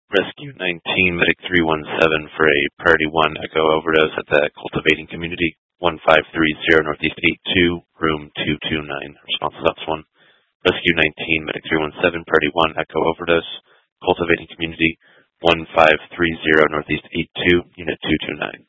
Rescue 19, Medic 317 for a Priority 1 Echo overdose at the Cultivating Community, 1530 Northeast 82, room 229. Response is 1. Rescue 19, Medic 317, Priority 1 Echo overdose, Cultivating Community, 1530 Northeast 82, unit 229.